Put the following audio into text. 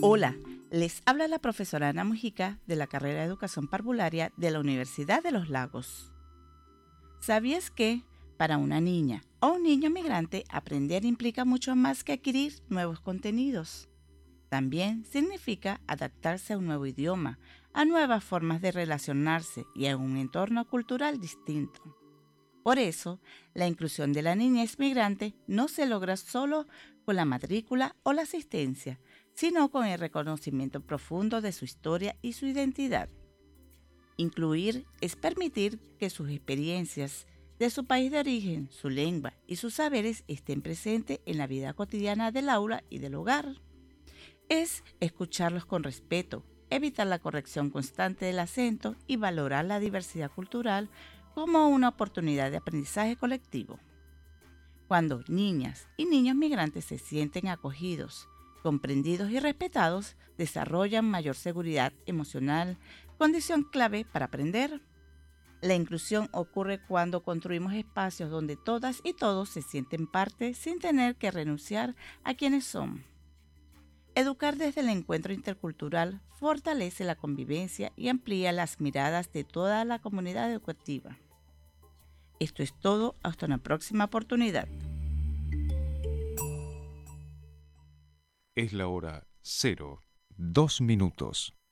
Hola, les habla la profesora Ana Mujica de la carrera de Educación Parvularia de la Universidad de Los Lagos. ¿Sabías que para una niña o un niño migrante aprender implica mucho más que adquirir nuevos contenidos? También significa adaptarse a un nuevo idioma, a nuevas formas de relacionarse y a un entorno cultural distinto. Por eso, la inclusión de la niñez migrante no se logra solo con la matrícula o la asistencia, sino con el reconocimiento profundo de su historia y su identidad. Incluir es permitir que sus experiencias de su país de origen, su lengua y sus saberes estén presentes en la vida cotidiana del aula y del hogar. Es escucharlos con respeto, evitar la corrección constante del acento y valorar la diversidad cultural como una oportunidad de aprendizaje colectivo. Cuando niñas y niños migrantes se sienten acogidos, comprendidos y respetados, desarrollan mayor seguridad emocional, condición clave para aprender. La inclusión ocurre cuando construimos espacios donde todas y todos se sienten parte sin tener que renunciar a quienes son. Educar desde el encuentro intercultural fortalece la convivencia y amplía las miradas de toda la comunidad educativa. Esto es todo, hasta una próxima oportunidad. Es la hora 0, 2 minutos.